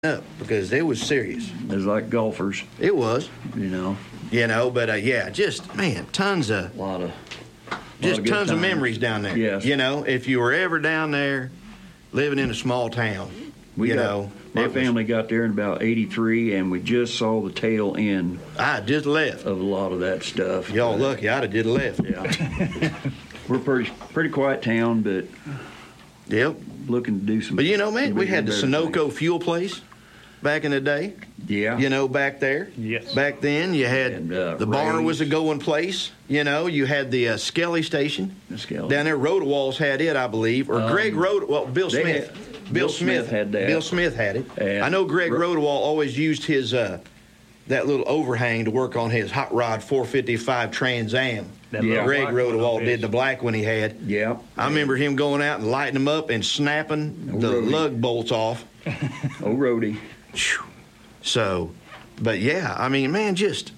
up because it was serious. It was like golfers, It was, you know. but yeah, just man, tons of A lot of just good tons of times. memories down there. Yes. If you were ever down there, living in a small town, My family got there in about '83, and we just saw the tail end I just left. of a lot of that stuff. Y'all lucky, I'd have just left. Yeah. We're pretty quiet town, but Yep. looking to do some. But man, we bigger had the and better Sunoco fuel place back in the day. things. Yeah. Back there. Yes. Back then, you had And, the bar was a Ray's. going place. You had the Skelly station The Skelly. down there. Rotowalls had it, I believe, or Greg Bill they Smith. had- Bill Smith had that. Bill Smith had it. And I know Greg Rodewall always used his that little overhang to work on his hot rod 455 Trans Am. That Yeah. little Greg black one Rodewall of did his. the black one he had. Yeah. I remember him going out and lighting them up and snapping the Roadie. lug bolts off. Oh, roadie. Phew. So, but yeah, man, just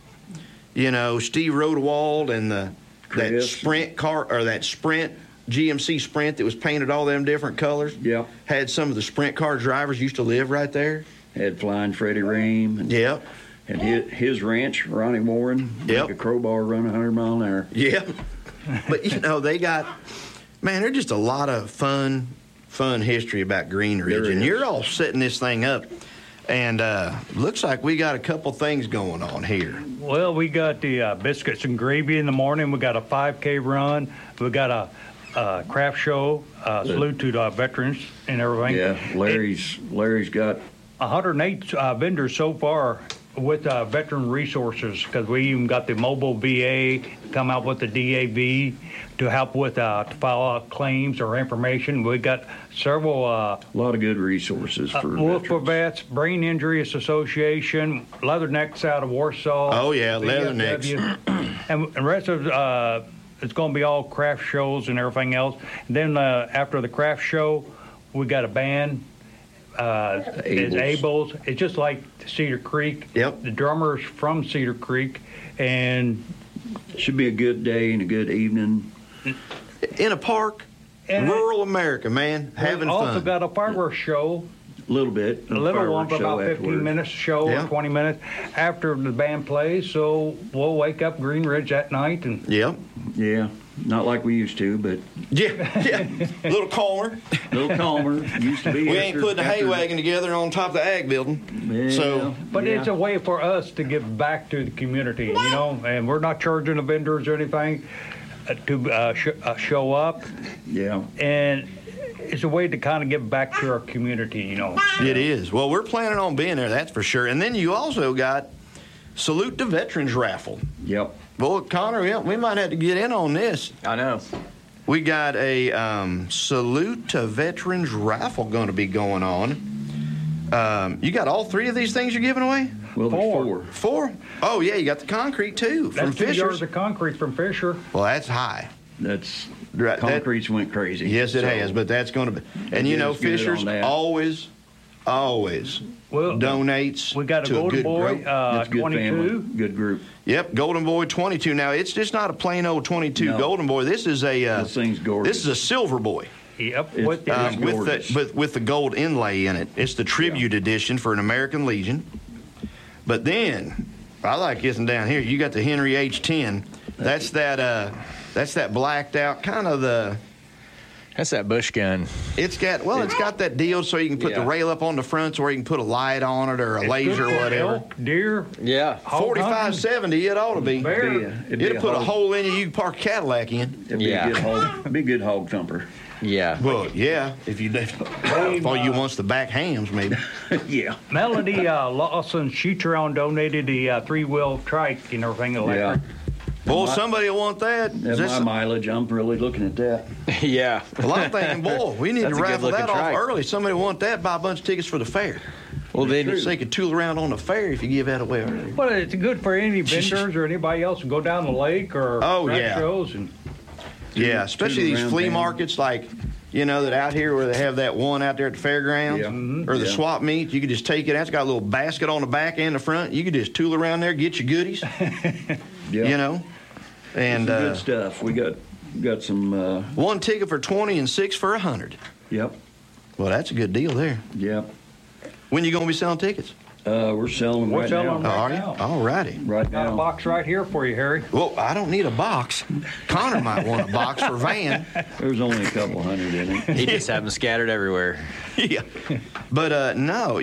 Steve Rodewald and that Chris. Sprint car or that Sprint GMC Sprint that was painted all them different colors. Yeah. Had some of the Sprint car drivers used to live right there. Had Flying Freddie Rame. And Yep. And his ranch, Ronnie Warren, Yep. make a crowbar run 100 mile an hour. Yep. But they got there's just a lot of fun history about Green Ridge, There and is. you're all setting this thing up. And looks like we got a couple things going on here. Well, we got the biscuits and gravy in the morning. We got a 5K run. We got a craft show. Salute to the veterans and everything. Yeah, Larry's got 108 vendors so far with veteran resources, because we even got the mobile VA come out with the DAV to help with to file out claims or information. We got several a lot of good resources for Wolf for veterans. Vets, Brain Injuries Association, Leathernecks out of Warsaw. Oh, yeah, Leathernecks. And the rest of it's going to be all craft shows and everything else. And then after the craft show, we got a band. It's Abel's. It's just like Cedar Creek. Yep. The drummer's from Cedar Creek, and Should be a good day and a good evening. In a park, And rural America, man, having we also fun. got a fireworks show. A little bit. A little one fireworks for about show 15 afterwards. minutes show Yeah. or 20 minutes after the band plays. So we'll wake up Green Ridge that night and Yep. Yeah, not like we used to, but Yeah. A little calmer. a little calmer. Used to be. We ain't putting a hay wagon together on top of the ag building. Yeah, So, But yeah. it's a way for us to give back to the community, and we're not charging the vendors or anything to show up, Yeah. and it's a way to kind of give back to our community, it is. Well, we're planning on being there, that's for sure. And then you also got Salute the Veterans raffle. Yep. Boy, Connor, we might have to get in on this. I know. We got a Salute to Veterans raffle going to be going on. You got all three of these things you're giving away? Well, there's Four. Four? Oh, yeah, you got the concrete, too, from That's 2 yards Fisher's. of concrete from Fisher. Well, that's high. That's Right, that- concrete's went crazy. Yes, it So, has, but that's going to be. And Get us good Fisher's on that. always Well, donates we got a to Golden good Boy, group. That's good 22. family, good group. Yep, Golden Boy 22. Now, it's just not a plain old 22 No. Golden Boy. This is a This thing's gorgeous. this is a Silver Boy. Yep, It's- with the, It's with gorgeous. with the gold inlay in it. It's the tribute edition for an American Legion. But then I like this one down here. You got the Henry H10. That's that blacked out kind of the. That's that bush gun. It's got that deal so you can put the Yeah. rail up on the front, or you can put a light on it or a it's laser good or for whatever. elk, deer, Yeah. hog 4570, it ought to be. hunting, bear. It'd be It'll put a hole in you can park a Cadillac in. It'd be Yeah. a good hog. Be a good hog thumper. Yeah. Well, yeah, if you all you wants the back hams, maybe. Yeah. Melody Lawson Sheetron donated the 3-wheel trike and everything electric. Boy, somebody will want that. At my mileage, I'm really looking at that. Yeah. Well, I'm thinking, boy, we need to That's a raffle that good-looking off trike. early. Somebody want that, buy a bunch of tickets for the fair. Well, then, So they could tool around on the fair if you give that away early. Well, it's good for any vendors or anybody else to go down the lake or Oh, craft yeah. shows. And Yeah, especially these around flea town. markets like, that out here where they have that one out there at the fairgrounds Yeah. Mhm. or the Yeah. swap meet. You could just take it out. It's got a little basket on the back and the front. You could just tool around there, get your goodies, Yeah. And Some good stuff. We got some. one ticket for 20 and 6 for 100. Yep. Well, that's a good deal there. Yep. When you going to be selling tickets? We're selling them We're right selling now. them right Are you? now. All righty. Right Got a now. box right here for you, Harry. Well, I don't need a box. Connor might want a box for Van. There's only a couple hundred in it. He just have them scattered everywhere. Yeah. But no,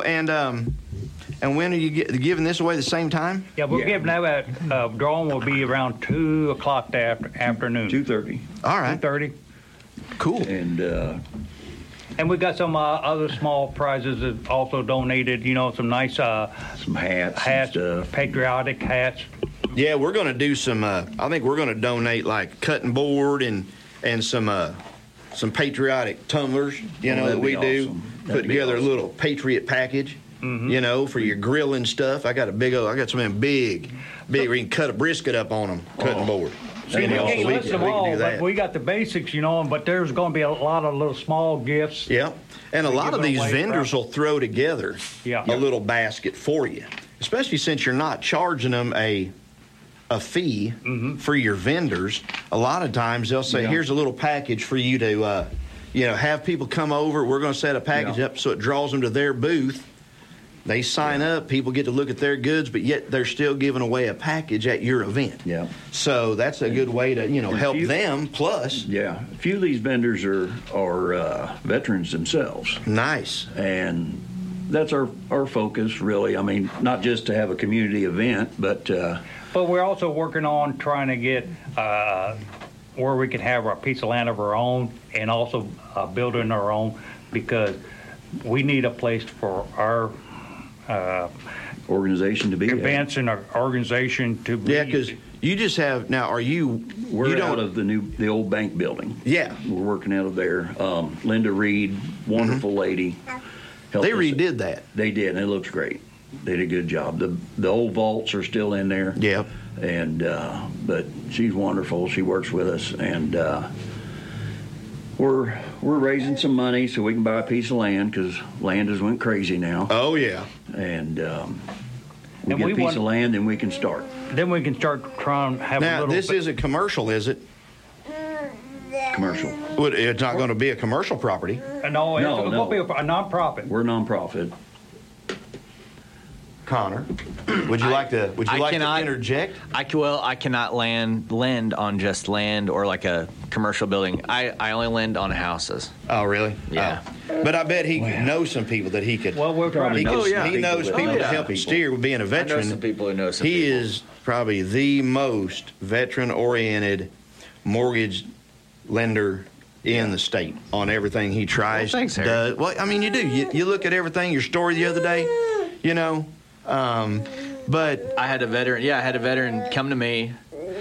and when are you giving this away the same time? Yeah, we're Yeah. giving that drawing will be around 2 o'clock that afternoon. 2:30. All right. 2:30. Cool. And we got some other small prizes that also donated. Some nice Some hats, hats, and stuff. patriotic hats. Yeah, we're going to do some. I think we're going to donate like cutting board and some patriotic tumblers. that'd That we be do. awesome. Put That'd be together a awesome. little patriot package. For your grilling stuff. I got some of them big where you can cut a brisket up on them, cutting board. See, we So can't we list can them all, do but that. we got the basics, but there's going to be a lot of little small gifts. Yeah, and a lot of giving these away vendors crap. will throw together Yeah. a little basket for you, especially since you're not charging them a fee for your vendors. A lot of times they'll say, Yeah. "Here's a little package for you to, have people come over. We're going to set a package Yeah. up so it draws them to their booth." They sign up, people get to look at their goods, but yet they're still giving away a package at your event. Yeah. So that's a good way to, help you- them. Plus, Yeah. A few of these vendors are veterans themselves. nice. And that's our focus, really. I mean, not just to have a community event, but But we're also working on trying to get where we can have a piece of land of our own and also building our own, because we need a place for our organization to be at. events and our organization to be. Yeah, because you just have now. Are you? We're you out of the old bank building. Yeah. We're working out of there. Linda Reed, wonderful lady. helped They us. redid that. They did, and it looks great. They did a good job. The old vaults are still in there. Yeah. And but she's wonderful. She works with us, and we're raising some money so we can buy a piece of land, because land has went crazy now. Oh yeah. And we And get we a piece want- of land, and we can start. Then we can start trying to have a Now little. this isn't commercial, is it? Commercial. It's not going to be a commercial property. No, it's No, going no. to be a nonprofit. We're a nonprofit. Connor, would you like to? Would you I like cannot- to interject? I cannot lend on just land or like a commercial building. I only lend on houses. Oh really? Yeah. Oh. But I bet he knows some people that he could. Well, we're trying he, to. could, Oh, yeah. he knows people to help him steer. With being a veteran, people who know some he people. is probably the most veteran-oriented mortgage lender in the state on everything he tries. Well, thanks, Harry. does. Well, I mean, you do. You look at everything. Your story the other day, but I had a veteran come to me.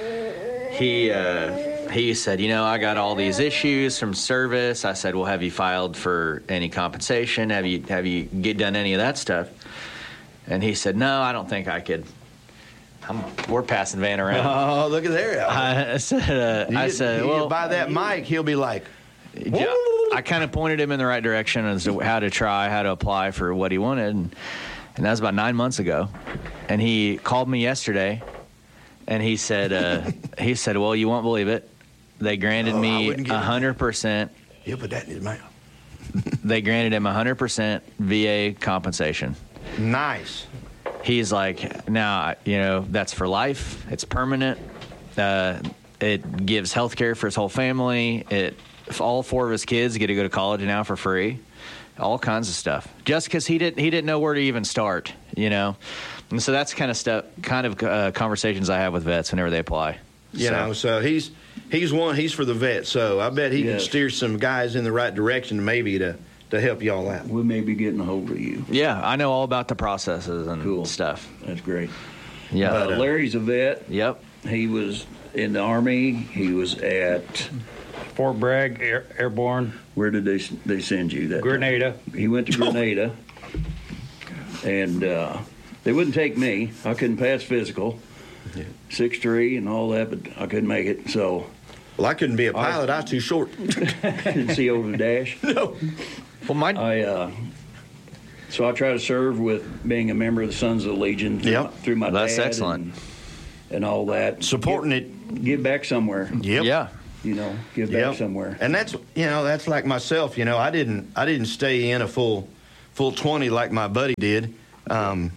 He said, I got all these issues from service. I said, well, have you filed for any compensation? Have you done any of that stuff? And he said, no, I don't think I could. We're passing Van around. oh, look at there. I said, you well, buy that mic, he'll be like, yeah, I kind of pointed him in the right direction as to how to apply for what he wanted. And that was about 9 months ago. And he called me yesterday, and he said, well, you won't believe it. They granted I me wouldn't get it. 100%. he'll put that in his mouth. They granted him 100% VA compensation. Nice. He's like, now, that's for life. It's permanent. It gives health care for his whole family. All 4 of his kids get to go to college now for free. All kinds of stuff. Just because he didn't know where to even start, And so that's kind of conversations I have with vets whenever they apply. So he's for the vets. So I bet he can Yes. steer some guys in the right direction maybe to help y'all out. We may be getting a hold of you. Yeah, I know all about the processes and Cool. stuff. That's great. Yeah. Larry's a vet. Yep. He was in the Army. He was at, Fort Bragg Airborne, where did they send you? That Grenada. He went to Grenada, and they wouldn't take me. I couldn't pass physical, 6'3" and all that, but I couldn't make it. So Well, I couldn't be a pilot. I was too short. couldn't see over the dash. No. Well, So I try to serve with being a member of the Sons of the Legion through my That's dad excellent. and all that. Supporting it. Give back somewhere. Yep. Yeah. Give back somewhere. And that's like myself. I didn't stay in a full full 20 like my buddy did. And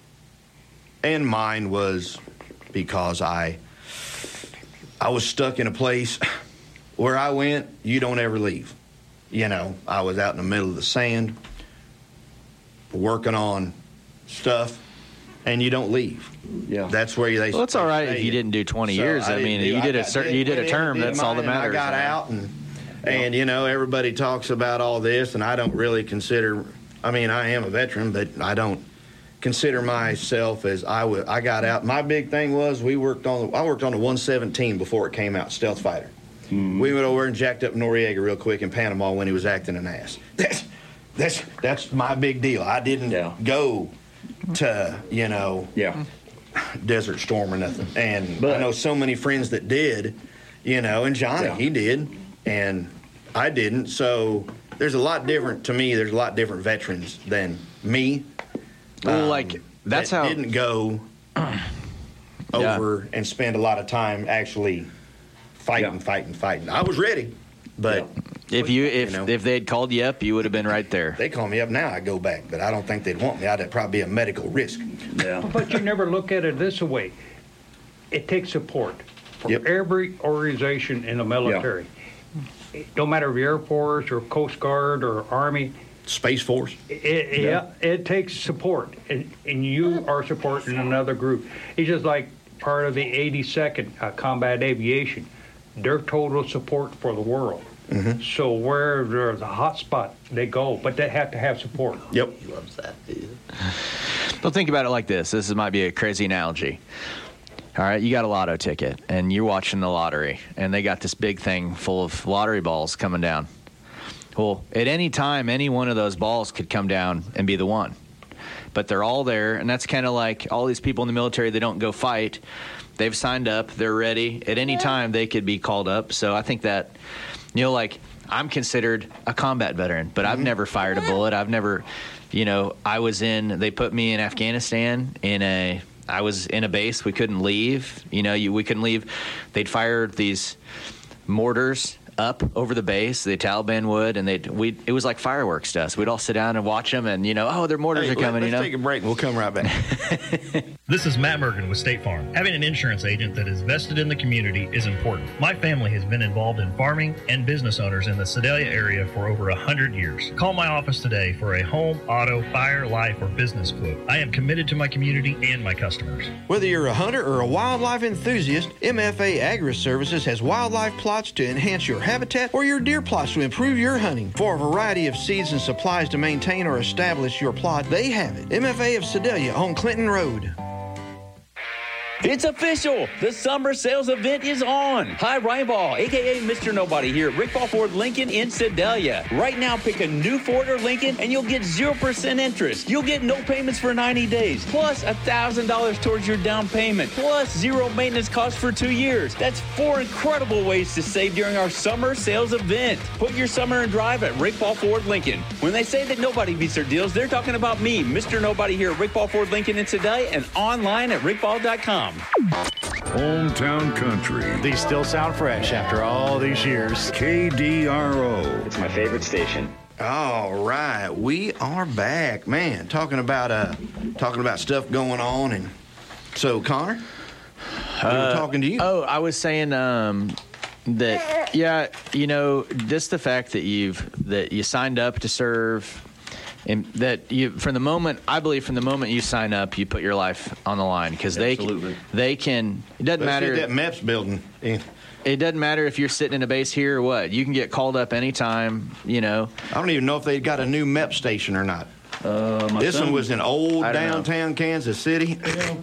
mine was because I was stuck in a place where I went, you don't ever leave. You know, I was out in the middle of the sand working on stuff, and you don't leave. Yeah. That's where they. Well, it's all right if you didn't do 20 years. I mean, you did a term. That's all that matters. I got out, and you know, everybody talks about all this, and I don't really consider. I mean, I am a veteran, but I don't consider myself as I got out. My big thing was I worked on the 117 before it came out, stealth fighter. Mm-hmm. We went over and jacked up Noriega real quick in Panama when he was acting an ass. That's my big deal. I didn't go to, you know, Desert Storm or nothing. But I know so many friends that did, you know, and Johnny, he did, and I didn't. So there's a lot different, to me, there's a lot different veterans than me. Well, like, that's that how. Didn't go over and spend a lot of time actually fighting. I was ready, but if they'd called you up, you would have been right there. They call me up now, I go back, but I don't think they'd want me. I'd probably be a medical risk. Yeah. But you never look at it this way. It takes support from every organization in the military. No matter if you're Air Force or Coast Guard or Army. Space Force. It takes support, and you are supporting another group. It's just like part of the 82nd Combat Aviation. Their total support for the world. Mm-hmm. So where there's a hot spot, they go, but they have to have support. Yep. He loves that, dude. Well, think about it like this. This might be a crazy analogy. All right, you got a lotto ticket, and you're watching the lottery, and they got this big thing full of lottery balls coming down. Well, at any time, any one of those balls could come down and be the one. But they're all there, and that's kind of like all these people in the military, they don't go fight. They've signed up. They're ready. At any time, they could be called up. So I think that, you know, like, I'm considered a combat veteran, but I've never fired a bullet. I've never, you know, they put me in Afghanistan I was in a base. We couldn't leave. You know, we couldn't leave. They'd fire these mortars up over the base, the Taliban would, and it was like fireworks to us. We'd all sit down and watch them, and, you know, their mortars are coming, Let's take a break, and we'll come right back. This is Matt Mergen with State Farm. Having an insurance agent that is vested in the community is important. My family has been involved in farming and business owners in the Sedalia area for over 100 years. Call my office today for a home, auto, fire, life, or business quote. I am committed to my community and my customers. Whether you're a hunter or a wildlife enthusiast, MFA Agri-Services has wildlife plots to enhance your habitat or your deer plots to improve your hunting. For a variety of seeds and supplies to maintain or establish your plot, they have it. MFA of Sedalia on Clinton Road. It's official! The summer sales event is on! Hi, Ryan Ball, a.k.a. Mr. Nobody here at Rick Ball Ford Lincoln in Sedalia. Right now, pick a new Ford or Lincoln and you'll get 0% interest. You'll get no payments for 90 days, plus $1,000 towards your down payment, plus zero maintenance costs for 2 years. That's 4 incredible ways to save during our summer sales event. Put your summer in drive at Rick Ball Ford Lincoln. When they say that nobody beats their deals, they're talking about me, Mr. Nobody here at Rick Ball Ford Lincoln in Sedalia and online at rickball.com. Hometown Country. These still sound fresh after all these years. KDRO. It's my favorite station. All right, we are back, man. Talking about stuff going on, and so Connor, we were talking to you. Oh, I was saying that you know, just the fact that you signed up to serve. And that from the moment you sign up, you put your life on the line because they can. It doesn't matter. That MEPS building. It doesn't matter if you're sitting in a base here or what. You can get called up anytime. You know. I don't even know if they got a new MEP station or not. This one was in old downtown Kansas City.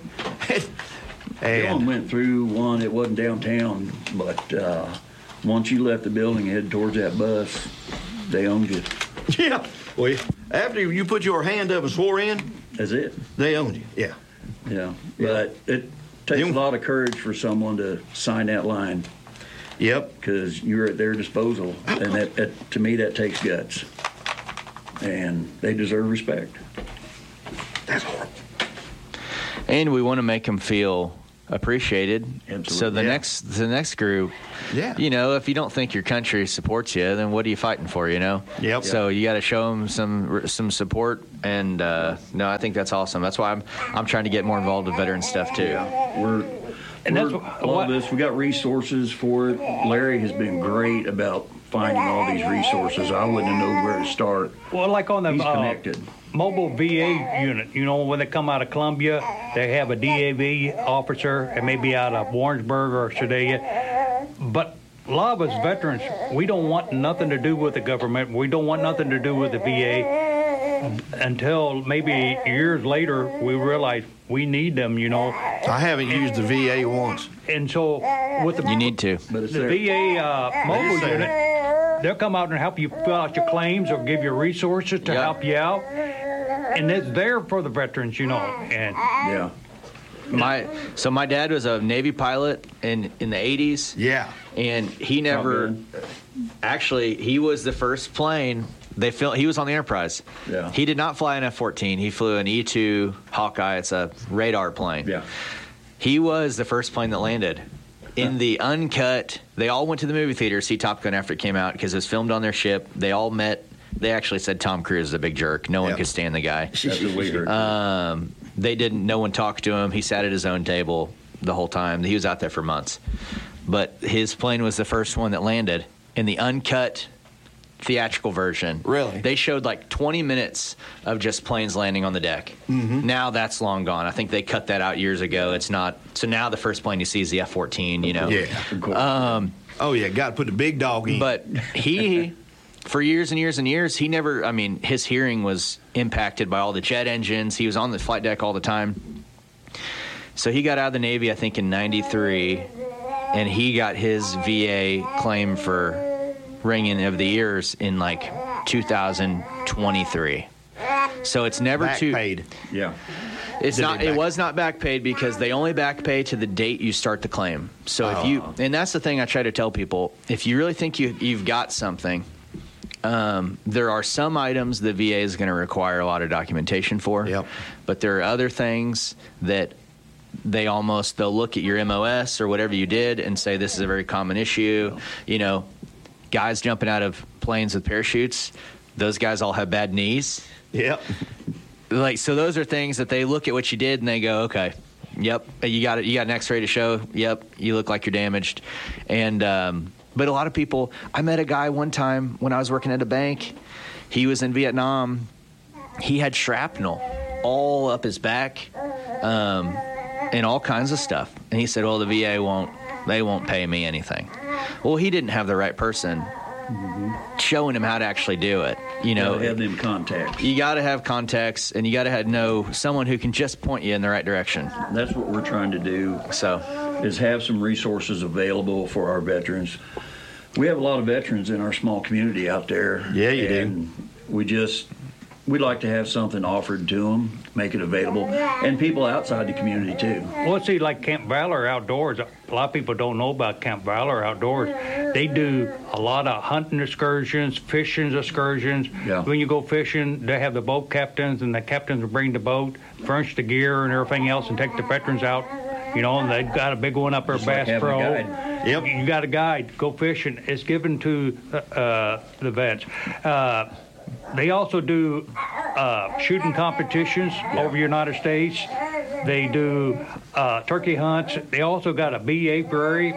Dylan went through one. It wasn't downtown, but once you left the building and headed towards that bus, they owned you. Yeah. Well, after you put your hand up and swore in, that's it. They owned you. Yeah. Yeah. But it takes a lot of courage for someone to sign that line. Yep. Because you're at their disposal, and that to me that takes guts, and they deserve respect. That's horrible. And we want to make them feel appreciated. Absolutely. So the next group, you know, if you don't think your country supports you, then what are you fighting for? You know. Yep. So you got to show them some support, and no, I think that's awesome. That's why I'm trying to get more involved with veteran stuff too. That's all of this. We got resources for it. Larry has been great about finding all these resources. I wouldn't know where to start. Well, like on the He's connected. Mobile VA unit, you know, when they come out of Columbia, they have a DAV officer, and maybe out of Warrensburg or Sedalia. But a lot of us veterans, we don't want nothing to do with the government. We don't want nothing to do with the VA until maybe years later we realize we need them, you know. I haven't used the VA once. And so with the You need to. But it's the there. VA mobile unit, they'll come out and help you fill out your claims or give you resources to help you out. And it's there for the veterans, you know. And Yeah. My dad was a Navy pilot in the 80s. Yeah. And he never actually he was the first plane he was on the Enterprise. Yeah. He did not fly an F-14. He flew an E-2 Hawkeye. It's a radar plane. Yeah. He was the first plane that landed. In the uncut, they all went to the movie theater to see Top Gun after it came out because it was filmed on their ship. They all met. They actually said Tom Cruise is a big jerk. No one could stand the guy. That's what we heard. They didn't. No one talked to him. He sat at his own table the whole time. He was out there for months. But his plane was the first one that landed in the uncut theatrical version. Really? They showed like 20 minutes of just planes landing on the deck. Mm-hmm. Now that's long gone. I think they cut that out years ago. It's not. So now the first plane you see is the F-14. You know. Yeah. Oh yeah, got to put the big dog in. But he. For years and years and years, he never, I mean, his hearing was impacted by all the jet engines. He was on the flight deck all the time. So he got out of the Navy, I think, in 93, and he got his VA claim for ringing of the ears in, like, 2023. So it's never back paid. Yeah. It's not. It was not back paid because they only back pay to the date you start the claim. So if you, and that's the thing I try to tell people, if you really think you've got something, there are some items the VA is going to require a lot of documentation for. Yep. But there are other things that they'll look at your MOS or whatever you did and say this is a very common issue. You know, guys jumping out of planes with parachutes, those guys all have bad knees. Yep. Like, so those are things that they look at what you did and they go, okay, yep, you got it. You got an X-ray to show. Yep, you look like you're damaged. And but a lot of people, I met a guy one time when I was working at a bank. He was in Vietnam. He had shrapnel all up his back and all kinds of stuff. And he said, well, the VA won't pay me anything. Well, he didn't have the right person showing him how to actually do it. You know, have them contacts. You got to have contacts, and you got to know someone who can just point you in the right direction. That's what we're trying to do. So, is have some resources available for our veterans. We have a lot of veterans in our small community out there. Yeah, you do. We'd like to have something offered to them, make it available, and people outside the community too. Well, see, like Camp Valor Outdoors, a lot of people don't know about Camp Valor Outdoors. They do a lot of hunting excursions, fishing excursions. Yeah. When you go fishing, they have the boat captains, and the captains will bring the boat, furnish the gear and everything else, and take the veterans out. You know, and they've got a big one up there, Bass Pro. Yep. You got a guide. Go fishing. It's given to the vets. They also do shooting competitions over the United States. They do turkey hunts. They also got a bee apiary,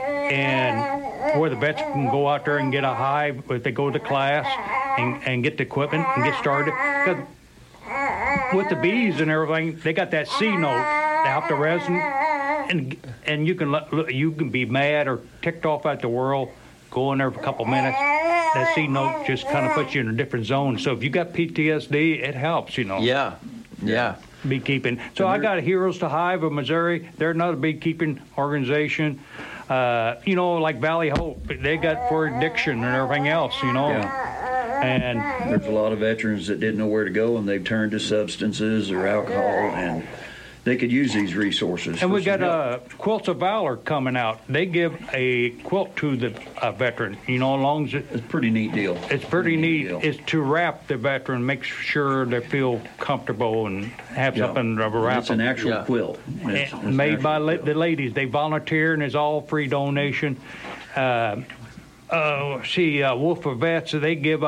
and where the vets can go out there and get a hive if they go to class and get the equipment and get started. 'Cause with the bees and everything, they got that C note out the resin, and you can be mad or ticked off at the world. Go in there for a couple minutes. That C note just kind of puts you in a different zone. So if you got PTSD, it helps, you know. Yeah. Beekeeping. So I got Heroes to Hive of Missouri. They're another beekeeping organization. You know, like Valley Hope. They got for addiction and everything else, you know. Yeah. And there's a lot of veterans that didn't know where to go, and they've turned to substances or alcohol, and they could use these resources. And we for some got help. Quilts of Valor coming out. They give a quilt to the veteran. You know, as long as It's a pretty neat deal. it's pretty neat. deal. It's to wrap the veteran, make sure they feel comfortable and have Yeah. something to wrap It's an them. actual quilt. It's Made an by actual quilt. the ladies. They volunteer and it's all free donation. Wolf of Vets, so they give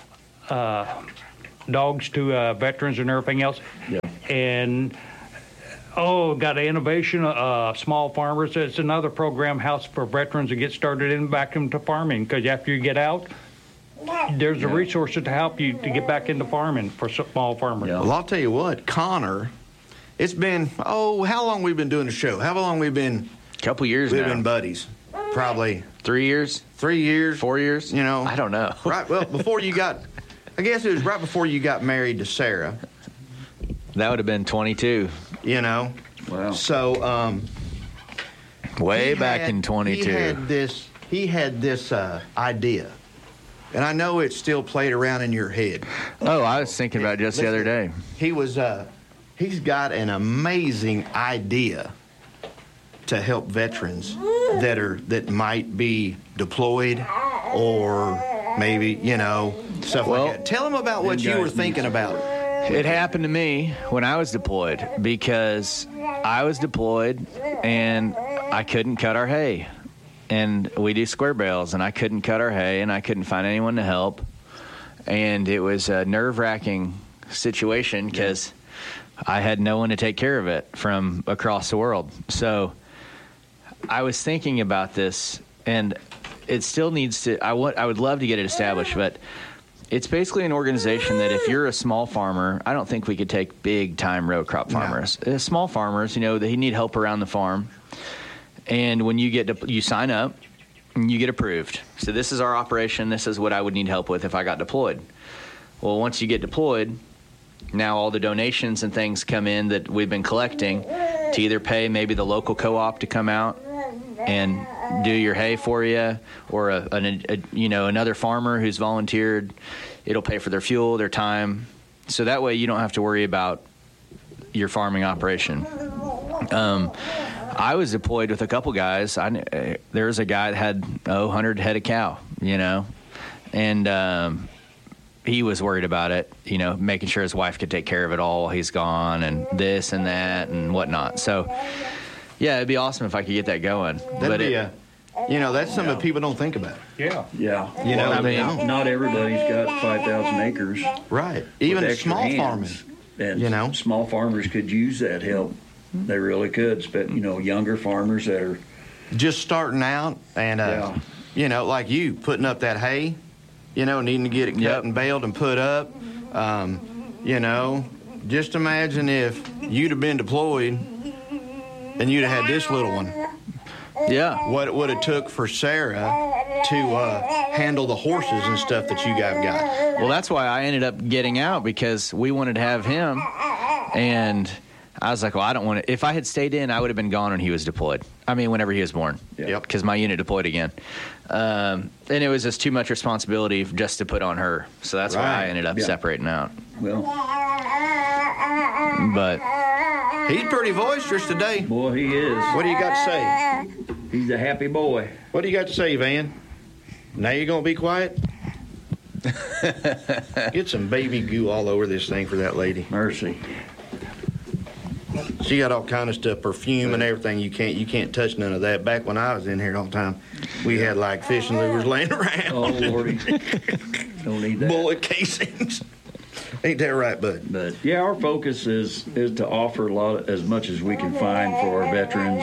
dogs to veterans and everything else. Yeah. And got an innovation, small farmers. It's another program, House for Veterans, to get started in back into farming. Because after you get out, there's the resources to help you to get back into farming for small farmers. Yeah. Well, I'll tell you what, Connor, it's been, how long we've been doing the show? How long we've been Couple years we've now. been buddies? Probably 3 years, 3 years. 4 years. You know. I don't know. Right, well, before you got, I guess it was right before you got married to Sarah, That would have been 22. you know. Wow. So, Way he back had- in 22. He had this idea. And I know it's still played around in your head. Oh, I was thinking about it just the other day. He was he's got an amazing idea to help veterans that might be deployed or maybe, stuff Well, like that. Tell him about what you were thinking about. It happened to me when I was deployed because I was deployed and I couldn't cut our hay. And we do square bales, and I couldn't cut our hay, and I couldn't find anyone to help. And it was a nerve-wracking situation because I had no one to take care of it from across the world. So I was thinking about this, and it still needs to. I would love to get it established, but it's basically an organization that if you're a small farmer, I don't think we could take big-time row crop farmers. Small farmers, they need help around the farm. And when you sign up, and you get approved. So this is our operation. This is what I would need help with if I got deployed. Well, once you get deployed, now all the donations and things come in that we've been collecting to either pay maybe the local co-op to come out and do your hay for you, or another farmer who's volunteered. It'll pay for their fuel, their time, so that way you don't have to worry about your farming operation. I was deployed with a couple guys. There was a guy that had 100 head of cow, and he was worried about it, making sure his wife could take care of it all while he's gone, and this and that and whatnot. So, yeah, it'd be awesome if I could get that going. That'd be that's something that people don't think about. Yeah. Yeah. I mean, not everybody's got 5,000 acres. Right. Even with extra small hands. farming. And small farmers could use that help. They really could. But, younger farmers that are just starting out and, like you, putting up that hay, needing to get it cut and baled and put up. Just imagine if you'd have been deployed and you'd have had this little one. Yeah. What it would have took for Sarah to handle the horses and stuff that you guys got. Well, that's why I ended up getting out, because we wanted to have him, and I was like, well, I don't want to. If I had stayed in, I would have been gone when he was deployed. I mean, whenever he was born. Yep. Because my unit deployed again. And it was just too much responsibility just to put on her. So that's why I ended up separating out. well, But He's pretty boisterous today. boy, he is. What do you got to say? He's a happy boy. What do you got to say, Van? Now you're going to be quiet? Get some baby goo all over this thing for that lady. Mercy. She got all kind of stuff, perfume and everything. You can't touch none of that. Back when I was in here all the time, we had like fishing lures laying around. Oh, Lordy. Don't need that. Bullet casings. Ain't that right, bud? But yeah, our focus is to offer as much as we can find for our veterans,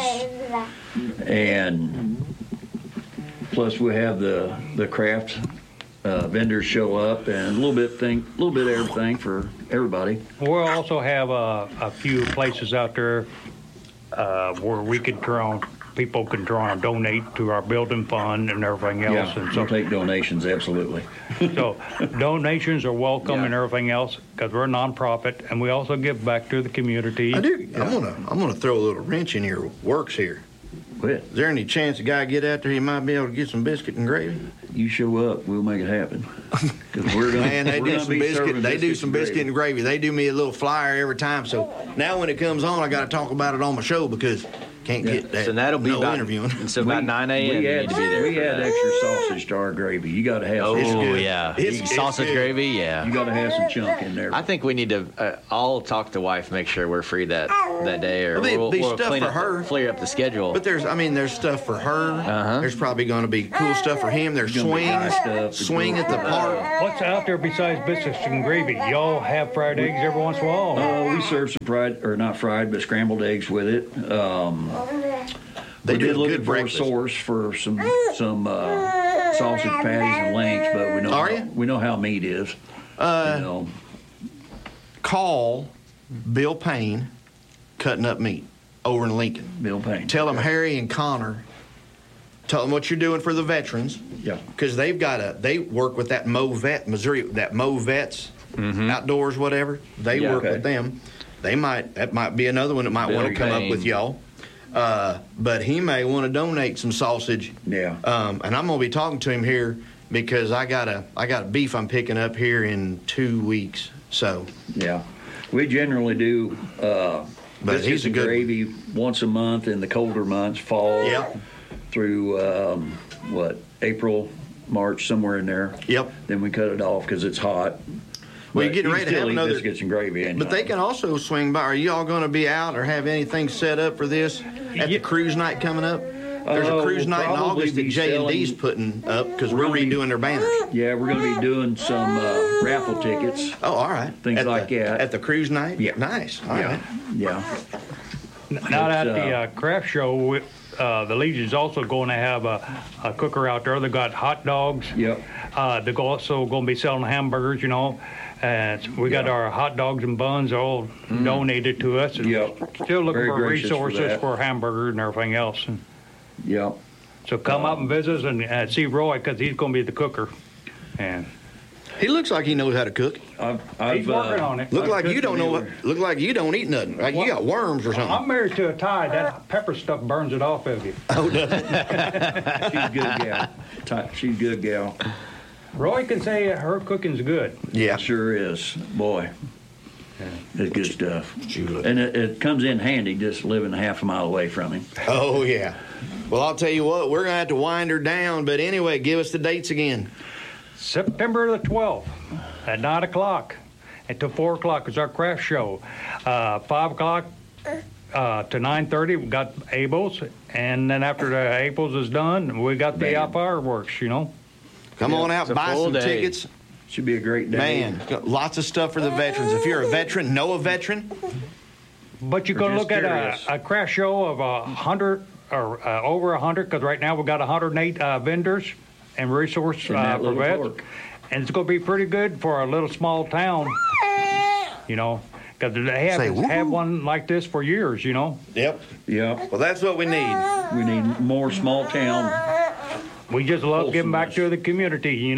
and plus we have the craft vendors show up, and a little bit of everything for everybody. We'll also have a few places out there where we could people can draw and donate to our building fund and everything else. Yeah, And we'll take donations, absolutely. So donations are welcome and everything else, because we're a nonprofit, and we also give back to the community. I do. Yeah. I'm gonna throw a little wrench in your works here. Quit. Is there any chance a guy get out there he might be able to get some biscuit and gravy? You show up, we'll make it happen. 'Cause we're gonna, Man, they we're do gonna some be biscuit. serving They do some and biscuit and gravy. They do me a little flyer every time. So now when it comes on, I got to talk about it on my show because can't get that. So that'll be no about interviewing. So about 9 a.m. We you add, need to be there. we for add that. extra sausage to our gravy. You got to have. Oh good. yeah, It's sausage good. gravy. Yeah, You got to have some chunk in there. I think we need to. I'll talk to wife, make sure we're free that day, or Well, be we'll stuff clean for up, her. clear up the schedule. But there's stuff for her. Uh-huh. There's probably going to be cool stuff for him. There's Gonna be high swings, stuff. swing at the park. What's out there besides biscuits and gravy? Y'all have fried eggs every once in a while? We serve some fried, or not fried, but scrambled eggs with it. They We do did a look good for a breakfast. source for some sausage patties and links, but Are you? we know how meat is. Call Bill Payne, cutting up meat over in Lincoln. Bill Payne. Tell them Harry and Connor. Tell them what you're doing for the veterans. Yeah. Because they work with that MoVet, Missouri, that MoVets, outdoors, whatever. They Yeah, work okay. with them. That might be another one that might Bill want to come Payne. up with y'all. But he may want to donate some sausage. Yeah. And I'm going to be talking to him here because I got a beef I'm picking up here in 2 weeks. So. Yeah. We generally do But biscuits he's a and good- gravy once a month in the colder months, fall Yeah. through, April, March, somewhere in there. Yep. Then we cut it off because it's hot. Well, you're But getting you ready to still have eat another- biscuits and gravy. But they can also swing by. Are you all going to be out or have anything set up for this at the cruise night coming up? There's a cruise we'll night in probably August that be J&D's selling- putting up because we're We're gonna be- redoing their banners. Yeah, we're going to be doing some raffle tickets. Oh, all right. Things At like that. At the cruise night? Yeah. Nice. All right. Yeah. Not at It's, the craft show. The Legion's also going to have a cooker out there. They got hot dogs. Yep. They're also going to be selling hamburgers, And we got Yeah. our hot dogs and buns all donated to us. And Yep. Still looking Very for gracious for resources that. for hamburgers and everything else. And Yep. so come up and visit us and see Roy because he's going to be the cooker. And He looks like he knows how to cook. he's working on it. Look like you don't know what. Look like you don't eat nothing. Like you got worms or something. I'm married to a Thai. That pepper stuff burns it off of you. She's a good gal. She's a good gal. Roy can say her cooking's good. Yeah. Sure is. Boy. It's good stuff. And it comes in handy just living half a mile away from him. Oh yeah. Well, I'll tell you what. We're gonna have to wind her down. But anyway, give us the dates again. September the 12th at 9 o'clock until 4 o'clock is our craft show. 5 o'clock to 9:30 we got Abel's, and then after the Abel's is done, we got the Bam. fireworks. Come on out, It's a buy full some day. tickets. Should be a great day. Man, got lots of stuff for the veterans. If you're a veteran, know a veteran. But you're We're going to just look curious. at a craft show of 100 or over 100, because right now we've got 108 vendors and resource In that for little vets. park. And it's going to be pretty good for a little small town, because they Say, haven't woo. had one like this for years, Yep. Yep. Well, that's what we need. We need more small town. We just love giving back Wholesomeness. to the community,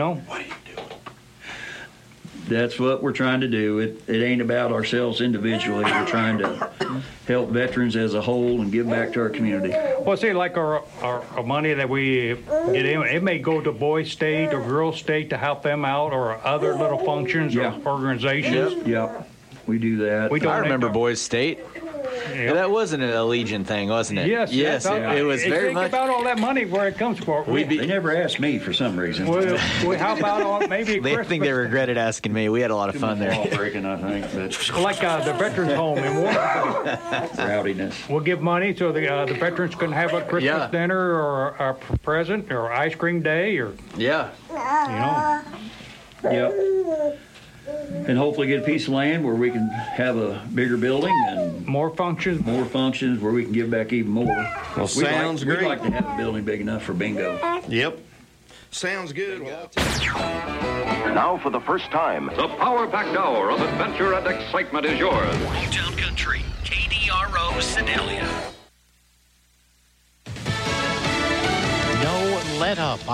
That's what we're trying to do. It ain't about ourselves individually. We're trying to help veterans as a whole and give back to our community. Well, see, like our money that we get in, it may go to Boys State or Girls State to help them out, or other little functions Yeah. or organizations. Yep. We do that. We don't I remember make- Boys State. Yeah. That wasn't a Legion thing, wasn't it? Yes, Yes, it was very think much. about all that money where it comes from. We'd be- They never asked me for some reason. We help out on maybe They think they regretted asking me. We had a lot of fun there. Law breaking, I think, but like the Veterans Home in Warrenton. rowdiness. We'll give money so the veterans can have a Christmas Yeah. dinner or a present or ice cream day, or Yeah. Yep. And hopefully get a piece of land where we can have a bigger building and more functions. more functions where we can give back even more. Well, sounds We'd great. like to have a building big enough for bingo. Yep. Sounds good. Well, Now, for the first time, The power-packed hour of adventure and excitement is yours. Town Country, KDRO Sedalia. No let up.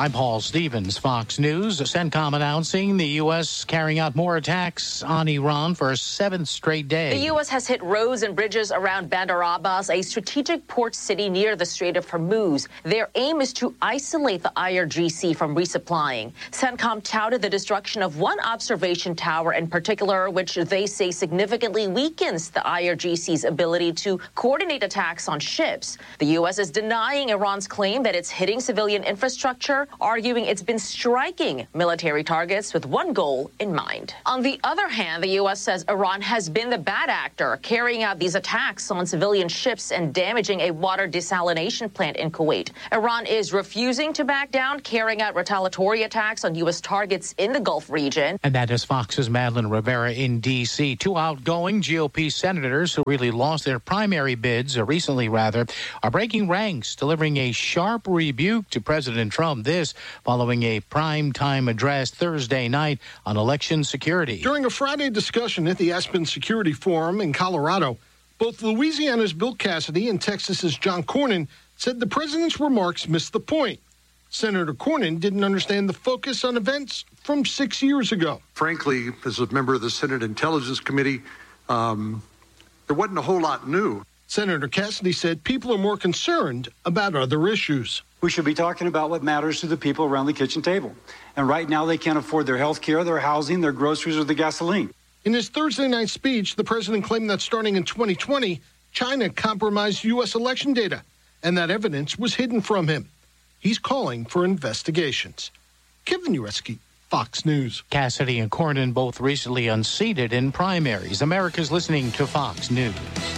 I'm Paul Stevens, Fox News. CENTCOM announcing the U.S. carrying out more attacks on Iran for a 7th straight day. The U.S. has hit roads and bridges around Bandar Abbas, a strategic port city near the Strait of Hormuz. Their aim is to isolate the IRGC from resupplying. CENTCOM touted the destruction of one observation tower in particular, which they say significantly weakens the IRGC's ability to coordinate attacks on ships. The U.S. is denying Iran's claim that it's hitting civilian infrastructure, arguing it's been striking military targets with one goal in mind. On the other hand, the U.S. says Iran has been the bad actor, carrying out these attacks on civilian ships and damaging a water desalination plant in Kuwait. Iran is refusing to back down, carrying out retaliatory attacks on U.S. targets in the Gulf region. And that is Fox's Madeline Rivera in D.C. Two outgoing GOP senators who really lost their primary bids, recently rather, are breaking ranks, delivering a sharp rebuke to President Trump. This following a primetime address Thursday night on election security. During a Friday discussion at the Aspen Security Forum in Colorado, both Louisiana's Bill Cassidy and Texas's John Cornyn said the president's remarks missed the point. Senator Cornyn didn't understand the focus on events from 6 years ago. Frankly, as a member of the Senate Intelligence Committee, there wasn't a whole lot new. Senator Cassidy said people are more concerned about other issues. We should be talking about what matters to the people around the kitchen table. And right now they can't afford their health care, their housing, their groceries, or the gasoline. In his Thursday night speech, the president claimed that starting in 2020, China compromised U.S. election data, and that evidence was hidden from him. He's calling for investigations. Kevin Uretsky, Fox News. Cassidy and Cornyn both recently unseated in primaries. America's listening to Fox News.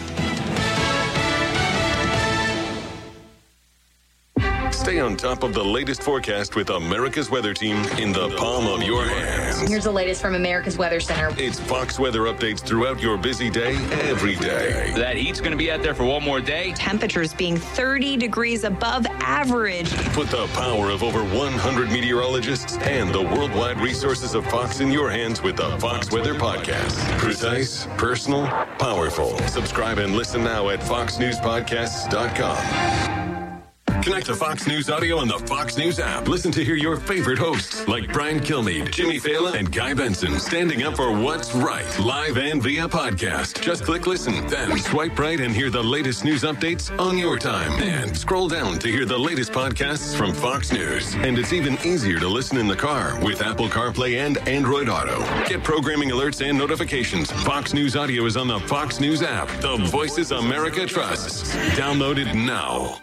Stay on top of the latest forecast with America's Weather Team in the palm of your hands. Here's the latest from America's Weather Center. It's Fox weather updates throughout your busy day, every day. That heat's going to be out there for one more day. Temperatures being 30 degrees above average. Put the power of over 100 meteorologists and the worldwide resources of Fox in your hands with the Fox Weather Podcast. Precise, personal, powerful. Subscribe and listen now at foxnewspodcasts.com. Connect to Fox News Audio on the Fox News app. Listen to hear your favorite hosts like Brian Kilmeade, Jimmy Fallon, and Guy Benson standing up for what's right, live and via podcast. Just click listen, then swipe right and hear the latest news updates on your time. And scroll down to hear the latest podcasts from Fox News. And it's even easier to listen in the car with Apple CarPlay and Android Auto. Get programming alerts and notifications. Fox News Audio is on the Fox News app. The voices America trusts. Download it now.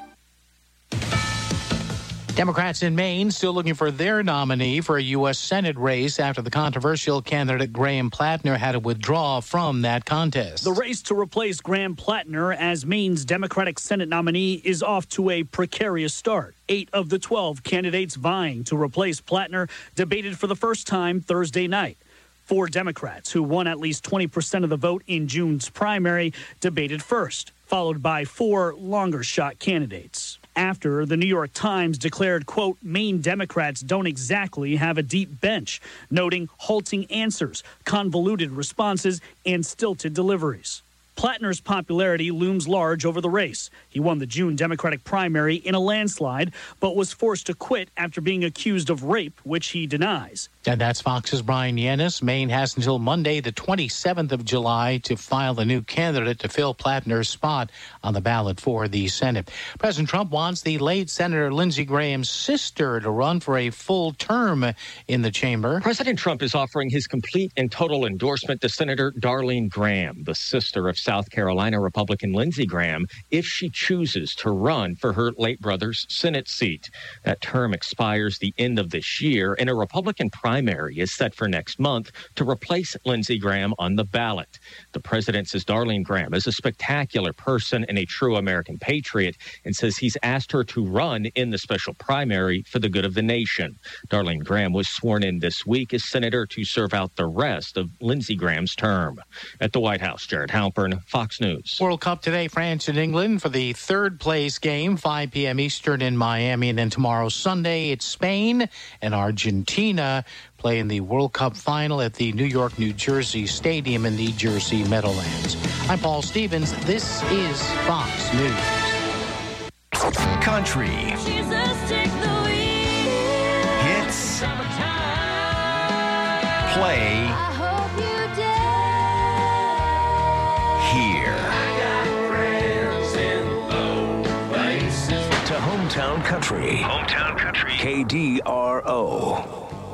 Democrats in Maine still looking for their nominee for a U.S. Senate race after the controversial candidate Graham Plattner had to withdraw from that contest. The race to replace Graham Plattner as Maine's Democratic Senate nominee is off to a precarious start. 8 of the 12 candidates vying to replace Plattner debated for the first time Thursday night. 4 Democrats who won at least 20% of the vote in June's primary debated first, followed by 4 longer shot candidates. After the New York Times declared, quote, Maine Democrats don't exactly have a deep bench, noting halting answers, convoluted responses, and stilted deliveries. Plattner's popularity looms large over the race. He won the June Democratic primary in a landslide, but was forced to quit after being accused of rape, which he denies. And that's Fox's Brian Yanis. Maine has until Monday, the 27th of July, to file a new candidate to fill Plattner's spot on the ballot for the Senate. President Trump wants the late Senator Lindsey Graham's sister to run for a full term in the chamber. President Trump is offering his complete and total endorsement to Senator Darlene Graham, the sister of South Carolina Republican Lindsey Graham, if she chooses to run for her late brother's Senate seat. That term expires the end of this year, and a Republican primary is set for next month to replace Lindsey Graham on the ballot. The president says Darlene Graham is a spectacular person and a true American patriot, and says he's asked her to run in the special primary for the good of the nation. Darlene Graham was sworn in this week as senator to serve out the rest of Lindsey Graham's term. At the White House, Jared Halpern, Fox News. World Cup today, France and England for the third place game, 5 p.m. Eastern in Miami. And then tomorrow, Sunday, it's Spain and Argentina play in the World Cup final at the New York, New Jersey Stadium in the Jersey Meadowlands. I'm Paul Stevens. This is Fox News. Country. Hometown Country. Hometown Country. KDRO.